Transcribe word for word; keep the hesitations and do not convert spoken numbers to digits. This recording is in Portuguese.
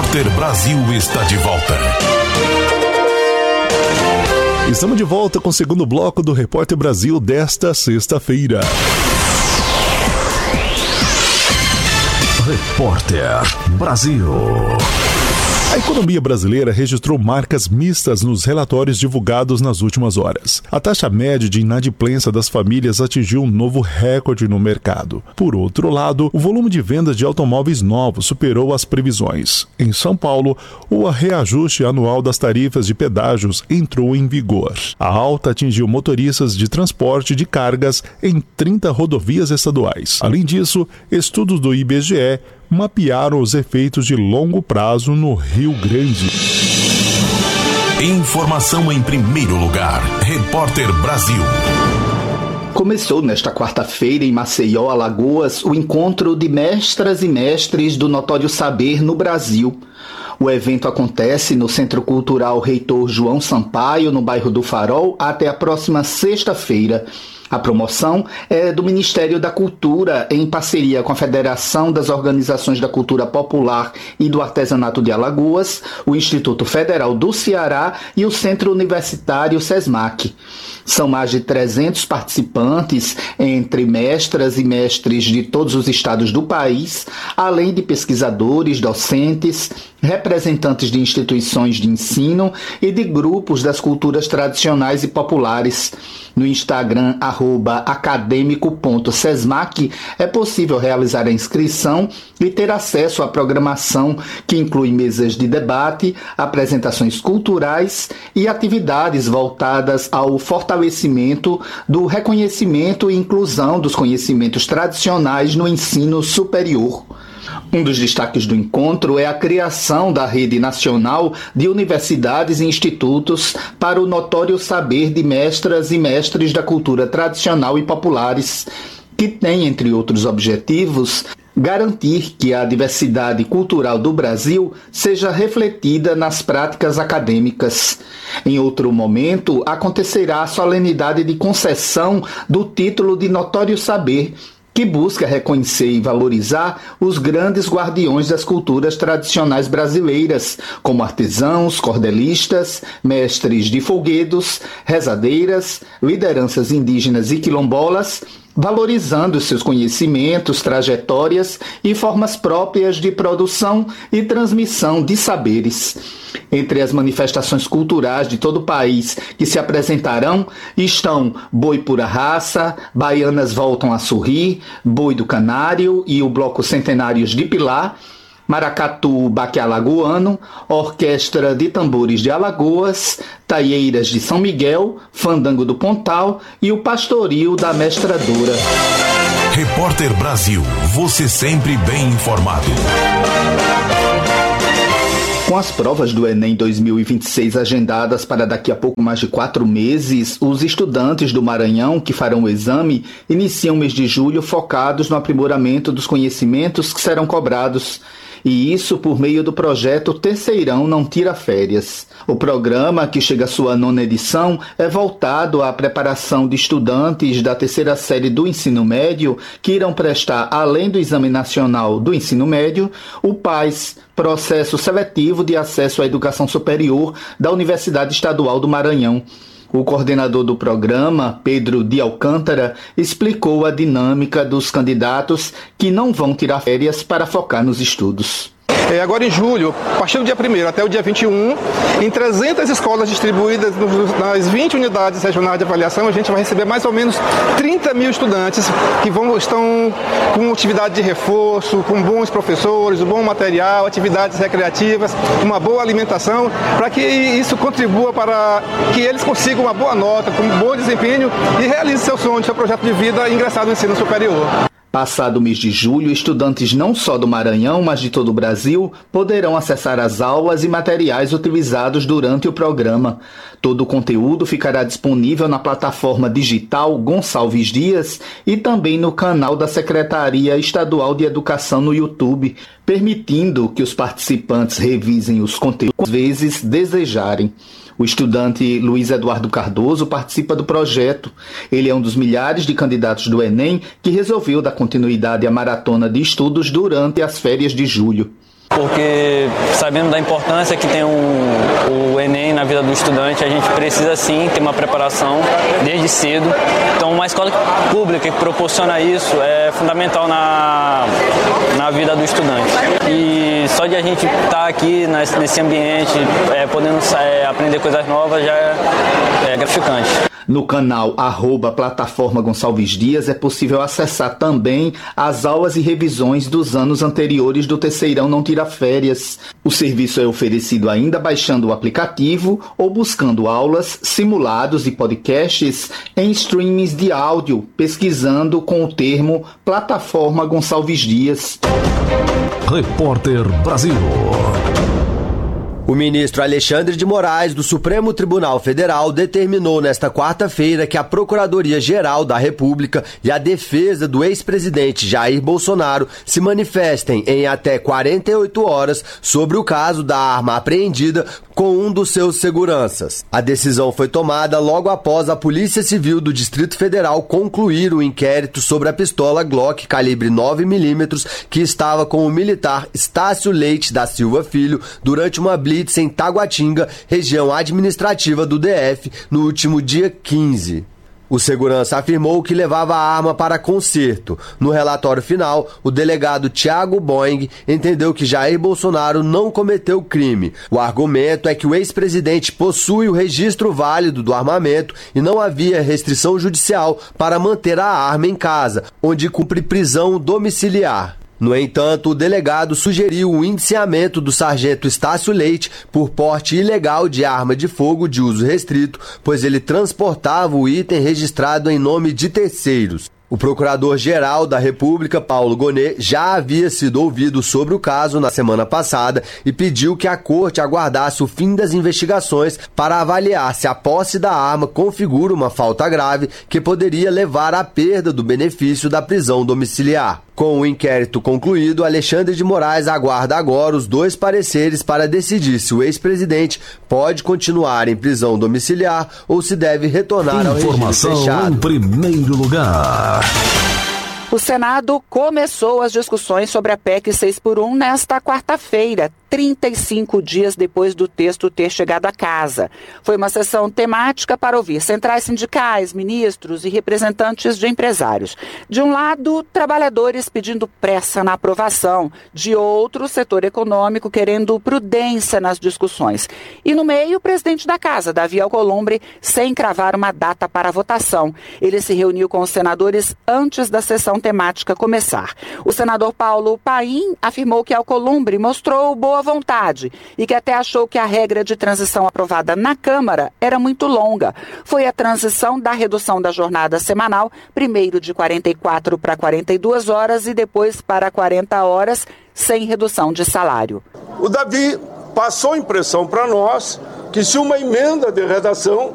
Repórter Brasil está de volta. Estamos de volta com o segundo bloco do Repórter Brasil desta sexta-feira. Repórter Brasil. A economia brasileira registrou marcas mistas nos relatórios divulgados nas últimas horas. A taxa média de inadimplência das famílias atingiu um novo recorde no mercado. Por outro lado, o volume de vendas de automóveis novos superou as previsões. Em São Paulo, o reajuste anual das tarifas de pedágios entrou em vigor. A alta atingiu motoristas de transporte de cargas em trinta rodovias estaduais. Além disso, estudos do I B G E mapearam os efeitos de longo prazo no Rio Grande. Informação em primeiro lugar. Repórter Brasil. Começou nesta quarta-feira em Maceió, Alagoas, o encontro de mestras e mestres do Notório Saber no Brasil. O evento acontece no Centro Cultural Reitor João Sampaio, no bairro do Farol, até a próxima sexta-feira. A promoção é do Ministério da Cultura, em parceria com a Federação das Organizações da Cultura Popular e do Artesanato de Alagoas, o Instituto Federal do Ceará e o Centro Universitário SESMAC. São mais de trezentos participantes, entre mestras e mestres de todos os estados do país, além de pesquisadores, docentes, representantes de instituições de ensino e de grupos das culturas tradicionais e populares. No Instagram, arroba acadêmico ponto sesmac, é possível realizar a inscrição e ter acesso à programação que inclui mesas de debate, apresentações culturais e atividades voltadas ao fortalecimento do reconhecimento e inclusão dos conhecimentos tradicionais no ensino superior. Um dos destaques do encontro é a criação da Rede Nacional de Universidades e Institutos para o Notório Saber de Mestras e Mestres da Cultura Tradicional e Populares, que tem, entre outros objetivos, garantir que a diversidade cultural do Brasil seja refletida nas práticas acadêmicas. Em outro momento, acontecerá a solenidade de concessão do título de Notório Saber, que busca reconhecer e valorizar os grandes guardiões das culturas tradicionais brasileiras, como artesãos, cordelistas, mestres de folguedos, rezadeiras, lideranças indígenas e quilombolas, valorizando seus conhecimentos, trajetórias e formas próprias de produção e transmissão de saberes. Entre as manifestações culturais de todo o país que se apresentarão estão Boi Pura Raça, Baianas Voltam a Sorrir, Boi do Canário e o Bloco Centenários de Pilar, Maracatu Baque Alagoano, Orquestra de Tambores de Alagoas, Taieiras de São Miguel, Fandango do Pontal e o Pastoril da Mestradora. Repórter Brasil, você sempre bem informado. Com as provas do Enem dois mil e vinte e seis agendadas para daqui a pouco mais de quatro meses, os estudantes do Maranhão que farão o exame iniciam o mês de julho focados no aprimoramento dos conhecimentos que serão cobrados. E isso por meio do projeto Terceirão Não Tira Férias. O programa, que chega à sua nona edição, é voltado à preparação de estudantes da terceira série do ensino médio que irão prestar, além do Exame Nacional do Ensino Médio, o PAS, Processo Seletivo de Acesso à Educação Superior da Universidade Estadual do Maranhão. O coordenador do programa, Pedro de Alcântara, explicou a dinâmica dos candidatos que não vão tirar férias para focar nos estudos. É, agora em julho, a partir do dia primeiro até o dia vinte e um, em trezentas escolas distribuídas nas vinte unidades regionais de avaliação, a gente vai receber mais ou menos trinta mil estudantes que vão, estão com atividade de reforço, com bons professores, um bom material, atividades recreativas, uma boa alimentação, para que isso contribua para que eles consigam uma boa nota, com um bom desempenho e realizem seu sonho, seu projeto de vida e ingressar no ensino superior. Passado o mês de julho, estudantes não só do Maranhão, mas de todo o Brasil, poderão acessar as aulas e materiais utilizados durante o programa. Todo o conteúdo ficará disponível na plataforma digital Gonçalves Dias e também no canal da Secretaria Estadual de Educação no YouTube, permitindo que os participantes revisem os conteúdos às vezes desejarem. O estudante Luiz Eduardo Cardoso participa do projeto. Ele é um dos milhares de candidatos do Enem que resolveu dar continuidade à maratona de estudos durante as férias de julho. porque sabendo da importância que tem um, o Enem na vida do estudante, a gente precisa sim ter uma preparação desde cedo. Então uma escola pública que proporciona isso é fundamental na, na vida do estudante. E só de a gente estar aqui nesse ambiente, é, podendo é, aprender coisas novas, já é, é gratificante. No canal arroba Plataforma Gonçalves Dias é possível acessar também as aulas e revisões dos anos anteriores do Terceirão Não Tira Férias. O serviço é oferecido ainda baixando o aplicativo ou buscando aulas, simulados e podcasts em streamings de áudio, pesquisando com o termo Plataforma Gonçalves Dias. Repórter Brasil. O ministro Alexandre de Moraes, do Supremo Tribunal Federal, determinou nesta quarta-feira que a Procuradoria-Geral da República e a defesa do ex-presidente Jair Bolsonaro se manifestem em até quarenta e oito horas sobre o caso da arma apreendida com um dos seus seguranças. A decisão foi tomada logo após a Polícia Civil do Distrito Federal concluir o inquérito sobre a pistola Glock calibre nove milímetros que estava com o militar Estácio Leite da Silva Filho durante uma blitz em Taguatinga, região administrativa do D F, no último dia quinze. O segurança afirmou que levava a arma para conserto. No relatório final, o delegado Thiago Boing entendeu que Jair Bolsonaro não cometeu crime. O argumento é que o ex-presidente possui o registro válido do armamento e não havia restrição judicial para manter a arma em casa, onde cumpre prisão domiciliar. No entanto, o delegado sugeriu o indiciamento do sargento Estácio Leite por porte ilegal de arma de fogo de uso restrito, pois ele transportava o item registrado em nome de terceiros. O Procurador-Geral da República, Paulo Gonet, já havia sido ouvido sobre o caso na semana passada e pediu que a corte aguardasse o fim das investigações para avaliar se a posse da arma configura uma falta grave que poderia levar à perda do benefício da prisão domiciliar. Com o inquérito concluído, Alexandre de Moraes aguarda agora os dois pareceres para decidir se o ex-presidente pode continuar em prisão domiciliar ou se deve retornar ao regime fechado. Informação em primeiro lugar. O Senado começou as discussões sobre a P E C seis por um nesta quarta-feira, trinta e cinco dias depois do texto ter chegado à casa. Foi uma sessão temática para ouvir centrais sindicais, ministros e representantes de empresários. De um lado, trabalhadores pedindo pressa na aprovação. De outro, o setor econômico querendo prudência nas discussões. E no meio, o presidente da casa, Davi Alcolumbre, sem cravar uma data para a votação. Ele se reuniu com os senadores antes da sessão temática começar. O senador Paulo Paim afirmou que Alcolumbre mostrou boa vontade e que até achou que a regra de transição aprovada na Câmara era muito longa. Foi a transição da redução da jornada semanal, primeiro de quarenta e quatro para quarenta e duas horas e depois para quarenta horas, sem redução de salário. O Davi passou a impressão para nós que se uma emenda de redação